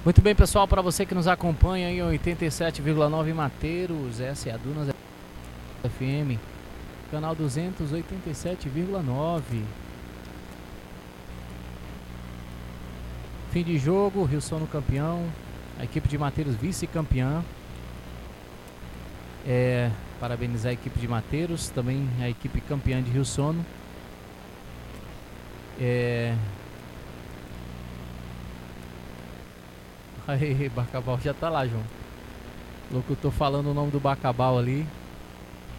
Muito bem, pessoal, para você que nos acompanha em 87,9 Mateiros, essa é a Dunas FM, canal 287,9. Fim de jogo, Rio Sono campeão, a equipe de Mateiros vice-campeã. Parabenizar a equipe de Mateiros, também a equipe campeã de Rio Sono. Aí, Bacabal já tá lá, João. Locutor falando o nome do Bacabal ali.